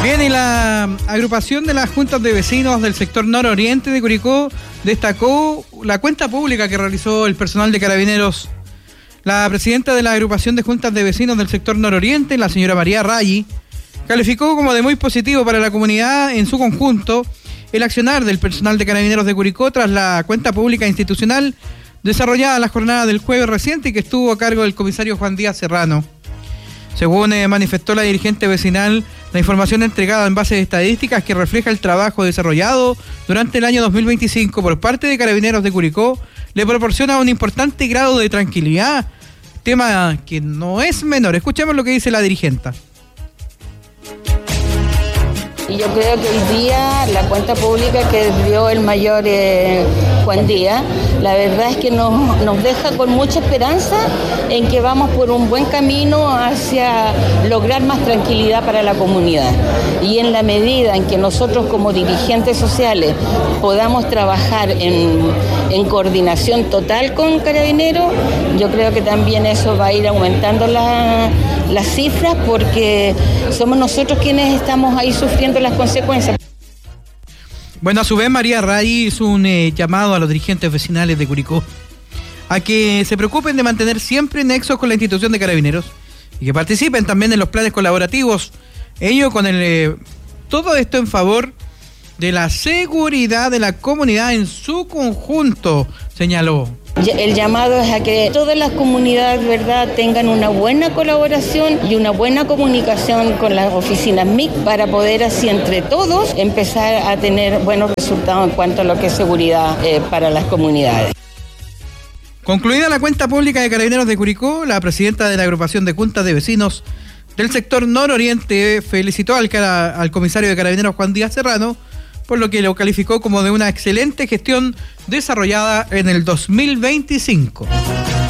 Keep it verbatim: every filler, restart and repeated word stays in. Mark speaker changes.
Speaker 1: Bien, y la agrupación de las juntas de vecinos del sector nororiente de Curicó destacó la cuenta pública que realizó el personal de Carabineros. La presidenta de la agrupación de juntas de vecinos del sector nororiente, la señora María Raggi, calificó como de muy positivo para la comunidad en su conjunto el accionar del personal de Carabineros de Curicó tras la cuenta pública institucional desarrollada en la jornada del jueves reciente y que estuvo a cargo del comisario Juan Díaz Serrano. Según eh, manifestó la dirigente vecinal, la información entregada en base de estadísticas que refleja el trabajo desarrollado durante el año dos mil veinticinco por parte de Carabineros de Curicó le proporciona un importante grado de tranquilidad, tema que no es menor. Escuchemos lo que dice la dirigente.
Speaker 2: Y yo creo que hoy día la cuenta pública que dio el mayor eh, Juan Díaz, la verdad es que nos, nos deja con mucha esperanza en que vamos por un buen camino hacia lograr más tranquilidad para la comunidad. Y en la medida en que nosotros como dirigentes sociales podamos trabajar en, en coordinación total con Carabineros, yo creo que también eso va a ir aumentando la, las cifras porque somos nosotros quienes estamos ahí sufriendo las consecuencias.
Speaker 1: Bueno, a su vez María Raggi hizo un eh, llamado a los dirigentes vecinales de Curicó a que se preocupen de mantener siempre nexos con la institución de Carabineros y que participen también en los planes colaborativos, ello con el eh, todo esto en favor de la seguridad de la comunidad en su conjunto, señaló.
Speaker 2: El llamado es a que todas las comunidades, ¿verdad?, tengan una buena colaboración y una buena comunicación con las oficinas M I C para poder así entre todos empezar a tener buenos resultados en cuanto a lo que es seguridad eh, para las comunidades.
Speaker 1: Concluida la cuenta pública de Carabineros de Curicó, la presidenta de la agrupación de juntas de vecinos del sector nororiente felicitó al, al comisario de Carabineros Juan Díaz Serrano, por lo que lo calificó como de una excelente gestión desarrollada en el dos mil veinticinco.